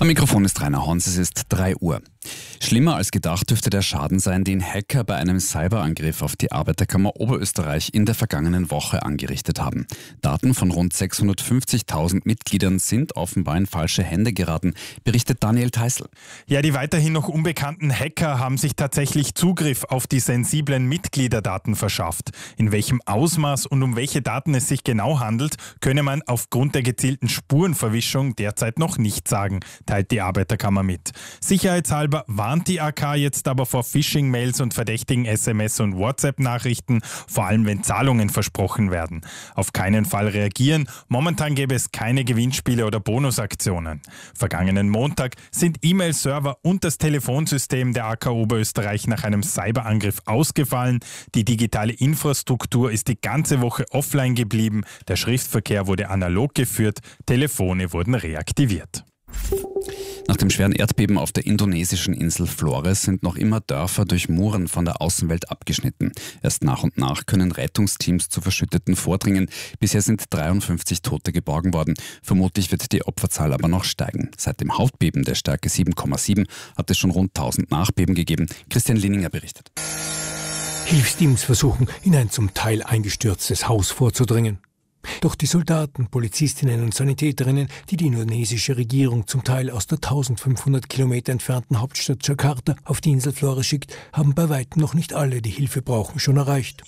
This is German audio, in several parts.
Am Mikrofon ist Rainer Hons, es ist 3 Uhr. Schlimmer als gedacht dürfte der Schaden sein, den Hacker bei einem Cyberangriff auf die Arbeiterkammer Oberösterreich in der vergangenen Woche angerichtet haben. Daten von rund 650.000 Mitgliedern sind offenbar in falsche Hände geraten, berichtet Daniel Theißl. Ja, die weiterhin noch unbekannten Hacker haben sich tatsächlich Zugriff auf die sensiblen Mitgliederdaten verschafft. In welchem Ausmaß und um welche Daten es sich genau handelt, könne man aufgrund der gezielten Spurenverwischung derzeit noch nicht sagen, teilt die Arbeiterkammer mit. Sicherheitshalber warnt die AK jetzt aber vor Phishing-Mails und verdächtigen SMS- und WhatsApp-Nachrichten, vor allem wenn Zahlungen versprochen werden. Auf keinen Fall reagieren. Momentan gäbe es keine Gewinnspiele oder Bonusaktionen. Vergangenen Montag sind E-Mail-Server und das Telefonsystem der AK Oberösterreich nach einem Cyberangriff ausgefallen. Die digitale Infrastruktur ist die ganze Woche offline geblieben. Der Schriftverkehr wurde analog geführt. Telefone wurden reaktiviert. Nach dem schweren Erdbeben auf der indonesischen Insel Flores sind noch immer Dörfer durch Muren von der Außenwelt abgeschnitten. Erst nach und nach können Rettungsteams zu Verschütteten vordringen. Bisher sind 53 Tote geborgen worden. Vermutlich wird die Opferzahl aber noch steigen. Seit dem Hauptbeben der Stärke 7,7 hat es schon rund 1000 Nachbeben gegeben. Christian Linninger berichtet. Hilfsteams versuchen, in ein zum Teil eingestürztes Haus vorzudringen. Doch die Soldaten, Polizistinnen und Sanitäterinnen, die die indonesische Regierung zum Teil aus der 1500 Kilometer entfernten Hauptstadt Jakarta auf die Insel Flores schickt, haben bei weitem noch nicht alle, die Hilfe brauchen, schon erreicht.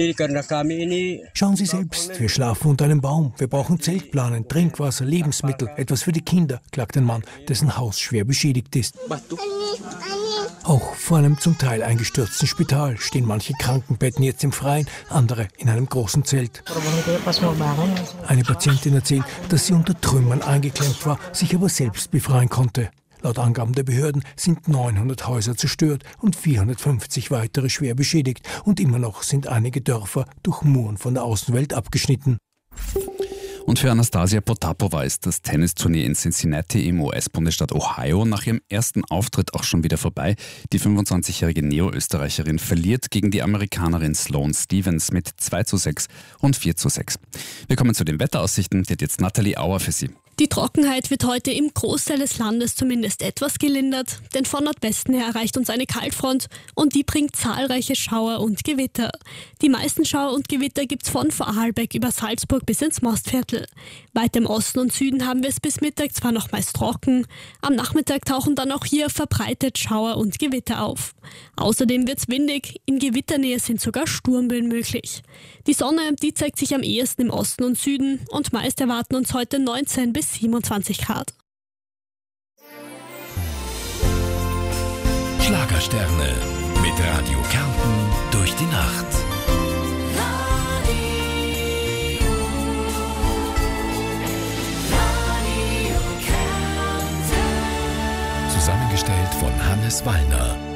Schauen Sie selbst, wir schlafen unter einem Baum, wir brauchen Zeltplanen, Trinkwasser, Lebensmittel, etwas für die Kinder, klagt ein Mann, dessen Haus schwer beschädigt ist. Auch vor einem zum Teil eingestürzten Spital stehen manche Krankenbetten jetzt im Freien, andere in einem großen Zelt. Eine Patientin erzählt, dass sie unter Trümmern eingeklemmt war, sich aber selbst befreien konnte. Laut Angaben der Behörden sind 900 Häuser zerstört und 450 weitere schwer beschädigt. Und immer noch sind einige Dörfer durch Muren von der Außenwelt abgeschnitten. Und für Anastasia Potapova ist das Tennisturnier in Cincinnati im US-Bundesstaat Ohio nach ihrem ersten Auftritt auch schon wieder vorbei. Die 25-jährige Neo-Österreicherin verliert gegen die Amerikanerin Sloane Stephens mit 2:6 und 4:6. Wir kommen zu den Wetteraussichten. Die hat jetzt Nathalie Auer für Sie. Die Trockenheit wird heute im Großteil des Landes zumindest etwas gelindert, denn von Nordwesten her erreicht uns eine Kaltfront und die bringt zahlreiche Schauer und Gewitter. Die meisten Schauer und Gewitter gibt's von Vorarlberg über Salzburg bis ins Mostviertel. Weiter im Osten und Süden haben wir es bis Mittag zwar noch meist trocken, am Nachmittag tauchen dann auch hier verbreitet Schauer und Gewitter auf. Außerdem wird's windig, in Gewitternähe sind sogar Sturmböen möglich. Die Sonne, die zeigt sich am ehesten im Osten und Süden und meist erwarten uns heute 19 bis 27 Grad. Schlagersterne mit Radio Kärnten durch die Nacht. Zusammengestellt von Hannes Wallner.